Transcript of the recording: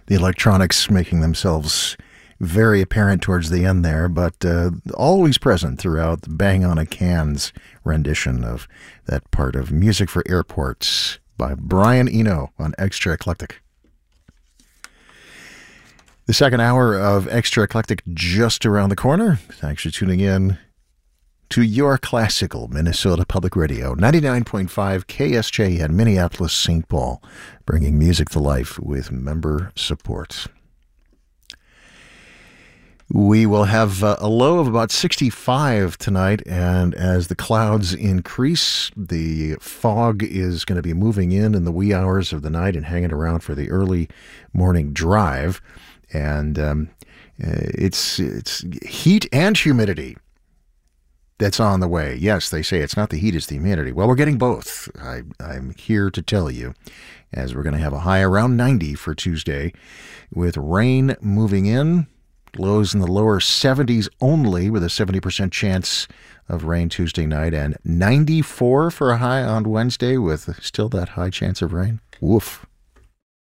The electronics making themselves very apparent towards the end there, but always present throughout the Bang on a Can's rendition of that part of Music for Airports by Brian Eno on Extra Eclectic. The second hour of Extra Eclectic just around the corner. Thanks for tuning in to your classical Minnesota Public Radio, 99.5 KSJ in Minneapolis, St. Paul, bringing music to life with member support. We will have a low of about 65 tonight, and as the clouds increase, the fog is going to be moving in the wee hours of the night and hanging around for the early morning drive. And it's heat and humidity that's on the way. Yes, they say it's not the heat, it's the humidity. Well, we're getting both. I'm here to tell you, as we're going to have a high around 90 for Tuesday, with rain moving in, lows in the lower 70s only, with a 70% chance of rain Tuesday night, and 94 for a high on Wednesday, with still that high chance of rain. Woof.